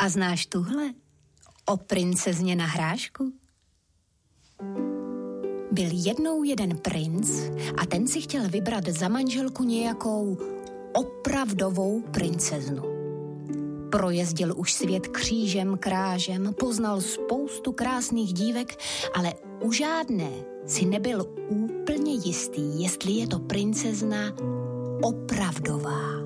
A znáš tuhle? O princezně na hrášku? Byl jednou jeden princ a ten si chtěl vybrat za manželku nějakou opravdovou princeznu. Projezdil už svět křížem krážem, poznal spoustu krásných dívek, ale u žádné si nebyl úplně jistý, jestli je to princezna opravdová.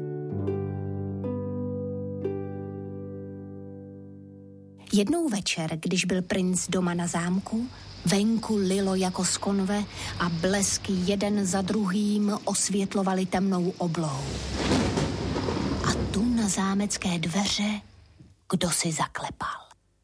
Jednou večer, když byl princ doma na zámku, venku lilo jako z konve a blesky jeden za druhým osvětlovaly temnou oblohou. A tu na zámecké dveře kdo si zaklepal.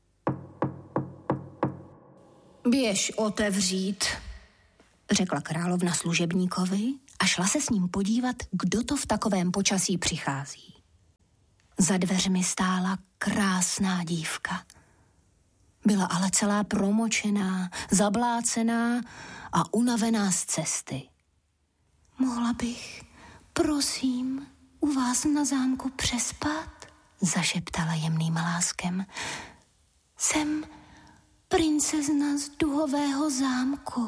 Běž otevřít, řekla královna služebníkovi a šla se s ním podívat, kdo to v takovém počasí přichází. Za dveřmi stála krásná dívka. Byla ale celá promočená, zablácená a unavená z cesty. Mohla bych, prosím, u vás na zámku přespat? Zašeptala jemným hláskem. Jsem princezna z duhového zámku.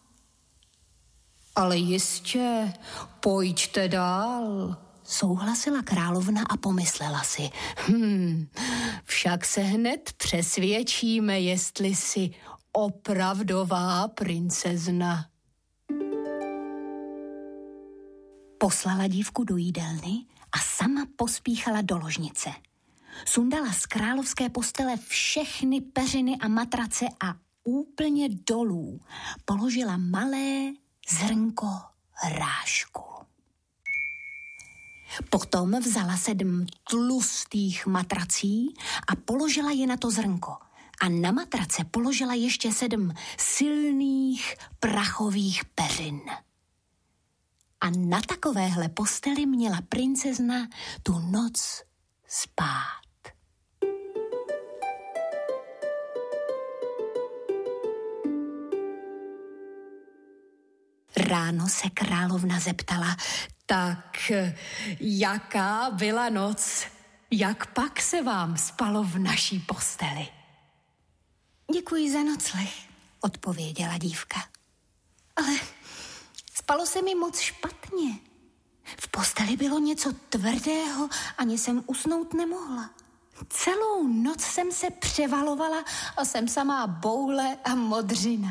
Ale jistě, pojďte dál, souhlasila královna a pomyslela si. Však se hned přesvědčíme, jestli jsi opravdová princezna. Poslala dívku do jídelny a sama pospíchala do ložnice. Sundala z královské postele všechny peřiny a matrace a úplně dolů položila malé zrnko hrášku. Potom vzala 7 tlustých matrací a položila je na to zrnko. A na matrace položila ještě 7 silných prachových peřin. A na takovéhle posteli měla princezna tu noc spát. Ráno se královna zeptala, tak jaká byla noc? Jak pak se vám spalo v naší posteli? Děkuji za nocleh, odpověděla dívka. Ale spalo se mi moc špatně. V posteli bylo něco tvrdého, ani jsem usnout nemohla. Celou noc jsem se převalovala a jsem samá boule a modřina.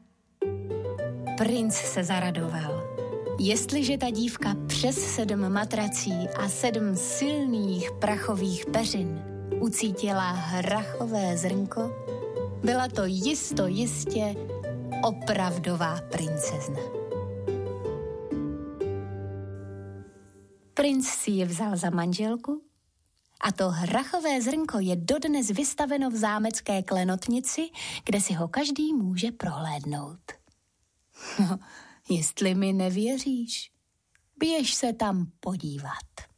Princ se zaradoval. Jestliže ta dívka přes 7 matrací a 7 silných prachových peřin ucítila hrachové zrnko, byla to jistě opravdová princezna. Princ si ji vzal za manželku a to hrachové zrnko je dodnes vystaveno v zámecké klenotnici, kde si ho každý může prohlédnout. Jestli mi nevěříš, běž se tam podívat.